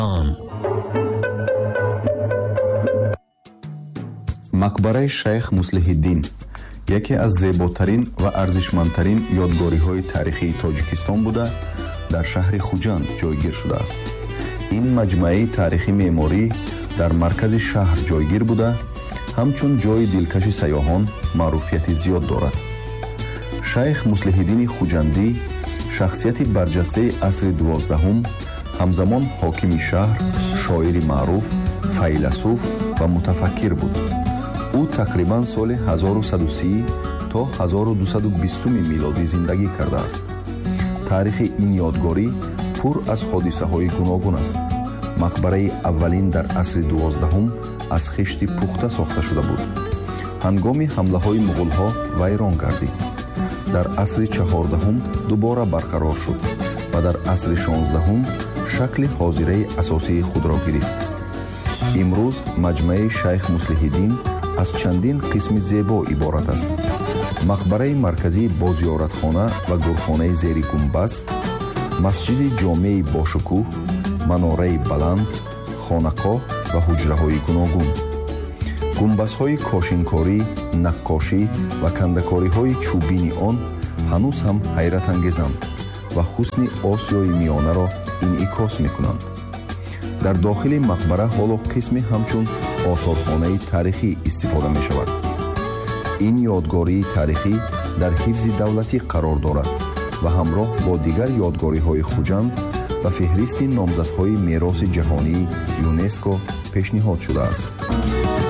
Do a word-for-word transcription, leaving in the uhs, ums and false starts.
мақбараи шайх муслиҳиддин яке аз зеботарин ва арзишмандтарин ёдгориҳои таърихии тоҷикистон буда дар шаҳри хуҷанд ҷойгир шудааст. ин маҷмӯаи таърихи меъморӣ дар маркази шаҳр ҷойгир буда ҳамчун ҷойи дилкаши сайёҳон маъруфияти зиёд дорад. шайх муслиҳиддини хуҷандӣ шахсияти барҷастаи асри дувоздаҳум, ҳамзамон ҳокими шаҳр, шоири маъруф, файласуф ва мутафаккир буд. ӯ тақрибан соли ҳазору саду си то ҳазору дусаду бистум милодӣ зиндагӣ кардааст. таърихи ин ёдгорӣ пур аз ҳодисаҳои гуногун аст. мақбараи аввалин дар асри дувоздаҳум аз хишти пухта сохта шуда буд. ҳангоми ҳамлаҳои муғулҳо вайрон гардид. дар асри чаҳордаҳум дубора барқарор шуд ва дар асри шонздаҳум шакли ҳозираи асосии худро гирифт. имрӯз маҷмӯаи шайх муслиҳиддин аз чандин қисми зебо иборат аст. мақбараи марказӣ бо зиёратхона ва гурхонаи зери гумбаз, масҷиди ҷомеи бошукӯҳ, манораи баланд, хонақоҳ ва ҳуҷраҳои гуногун. гумбазҳои кошинкорӣ, наккошӣ ва кандакориҳои чӯбини он ҳанӯз ҳам ҳайратангезанд ва ҳусни Осиёи миёнаро инъикос мекунанд. дар дохили мақбара ҳоло қисме ҳамчун осорхонаи таърихӣ истифода мешавад. ин ёдгории таърихӣ дар ҳифзи давлатӣ қарор дорад ва ҳамроҳ бо дигар ёдгориҳои хуҷанд ба феҳристи номзадҳои мероси ҷаҳонии ЮНЕСКО пешниҳод шудааст.